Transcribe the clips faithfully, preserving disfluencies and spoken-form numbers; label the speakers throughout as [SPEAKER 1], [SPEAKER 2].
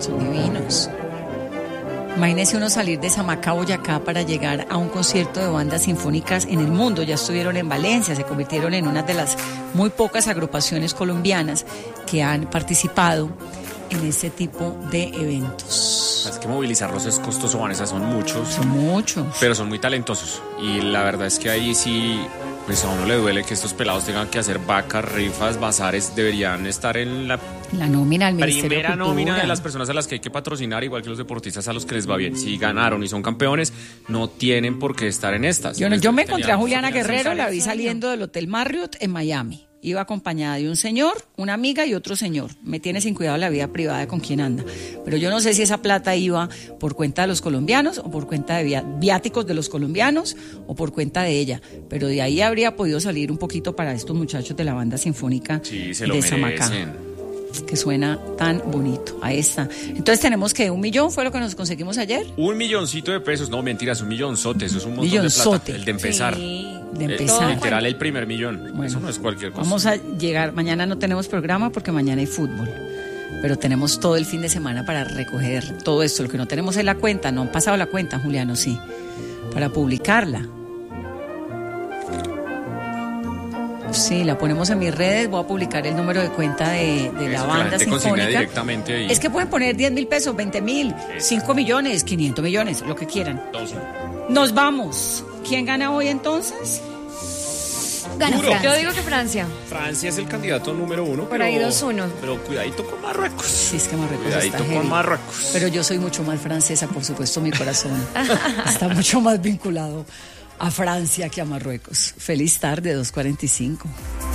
[SPEAKER 1] son divinos. Imagínese uno salir de Samacá, Boyacá, para llegar a un concierto de bandas sinfónicas en el mundo. Ya estuvieron en Valencia, se convirtieron en una de las muy pocas agrupaciones colombianas que han participado en este tipo de eventos.
[SPEAKER 2] Es que movilizarlos es costoso, Vanessa, son muchos.
[SPEAKER 1] Son muchos.
[SPEAKER 2] Pero son muy talentosos. Y la verdad es que ahí sí, pues a uno le duele que estos pelados tengan que hacer vacas, rifas, bazares. Deberían estar en la,
[SPEAKER 1] la nómina del Ministerio
[SPEAKER 2] primera
[SPEAKER 1] de Cultura.
[SPEAKER 2] nómina de las personas a las que hay que patrocinar, igual que los deportistas a los que les va bien. Si ganaron y son campeones, no tienen por qué estar en estas.
[SPEAKER 1] Yo, no, yo me encontré a Juliana
[SPEAKER 2] Tenían-
[SPEAKER 1] Guerrero, la vi saliendo del Hotel Marriott en Miami. Iba acompañada de un señor, una amiga y otro señor. Me tiene sin cuidado la vida privada de con quién anda. Pero yo no sé si esa plata iba por cuenta de los colombianos o por cuenta de via- viáticos de los colombianos o por cuenta de ella. Pero de ahí habría podido salir un poquito para estos muchachos de la banda sinfónica
[SPEAKER 2] Sí, se lo
[SPEAKER 1] de Samacá,
[SPEAKER 2] merecen.
[SPEAKER 1] que suena tan bonito. Ahí está. Entonces tenemos que un millón fue lo que nos conseguimos ayer.
[SPEAKER 2] Un milloncito de pesos, no mentiras, un millonzote, eso es un montón
[SPEAKER 1] Millonzote.
[SPEAKER 2] de plata. El de empezar.
[SPEAKER 3] Sí.
[SPEAKER 1] De
[SPEAKER 2] Eh,
[SPEAKER 1] empezar.
[SPEAKER 2] literal, el primer millón.
[SPEAKER 1] Bueno,
[SPEAKER 2] eso no es cualquier cosa.
[SPEAKER 1] Vamos a llegar, mañana no tenemos programa porque mañana hay fútbol, pero tenemos todo el fin de semana para recoger todo esto. Lo que no tenemos es la cuenta, no han pasado la cuenta, Juliano, sí, para publicarla. Sí, la ponemos en mis redes, voy a publicar el número de cuenta de, de la
[SPEAKER 2] Eso, que
[SPEAKER 1] banda
[SPEAKER 2] gente consigna
[SPEAKER 1] sinfónica.
[SPEAKER 2] directamente ahí.
[SPEAKER 1] Es que pueden poner diez mil pesos, veinte mil, cinco millones, quinientos millones, lo que quieran.
[SPEAKER 2] Todos son-
[SPEAKER 1] Nos vamos. ¿Quién gana hoy entonces?
[SPEAKER 3] Gana
[SPEAKER 2] Duro.
[SPEAKER 3] Francia. Yo digo que Francia.
[SPEAKER 2] Francia es el candidato número uno.
[SPEAKER 3] Por
[SPEAKER 2] pero,
[SPEAKER 3] ahí dos uno.
[SPEAKER 2] Pero cuidadito con Marruecos.
[SPEAKER 1] Sí, es que Marruecos
[SPEAKER 2] Cuidadito
[SPEAKER 1] está
[SPEAKER 2] con
[SPEAKER 1] heavy.
[SPEAKER 2] Marruecos.
[SPEAKER 1] Pero yo soy mucho más francesa, por supuesto, mi corazón está mucho más vinculado a Francia que a Marruecos. Feliz tarde, dos cuarenta y cinco.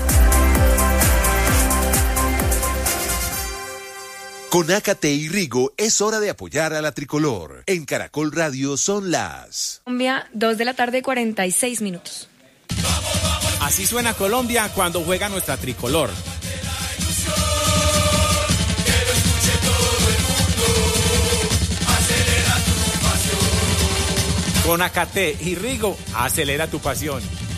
[SPEAKER 4] Con Ácate y Rigo es hora de apoyar a la tricolor. En Caracol Radio son las...
[SPEAKER 3] Colombia, dos de la tarde, cuarenta y seis minutos.
[SPEAKER 5] Así suena Colombia cuando juega nuestra tricolor. Con Ácate y Rigo, acelera tu pasión.